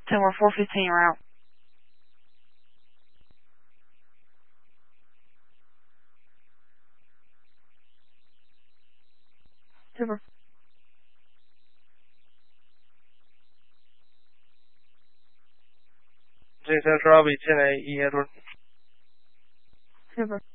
Tower 415, you're out. Super. Jason Robbie 进来1夜盾。 Super.